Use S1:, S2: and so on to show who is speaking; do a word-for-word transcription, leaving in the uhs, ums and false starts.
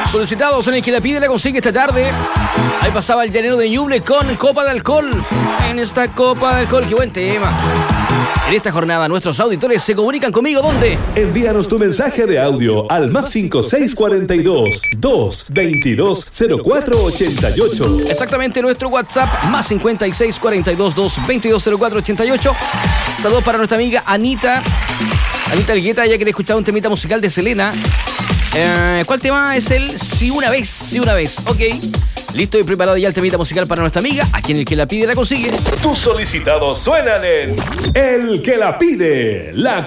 S1: Solicitados en el que la pide la consigue esta tarde. Ahí pasaba el llanero de Ñuble con Copa de Alcohol. En esta Copa de Alcohol, qué buen tema. En esta jornada nuestros auditores se comunican conmigo, ¿dónde?
S2: Envíanos tu mensaje de audio al más cinco seis cuatro dos, dos veintidós, cero cuatro ochenta y ocho.
S1: Exactamente, nuestro WhatsApp, más cincuenta y seis cuarenta y dos, dos veintidós, cero cuatro ochenta y ocho. Saludos para nuestra amiga Anita. Anita Algueta, ya que te he escuchado un temita musical de Selena. Eh, ¿Cuál tema es el Si una vez? Si una vez, ok. Listo y preparado ya el temita musical para nuestra amiga, a quien el que la pide la consigue.
S2: Tus solicitados suenan en El que la pide, la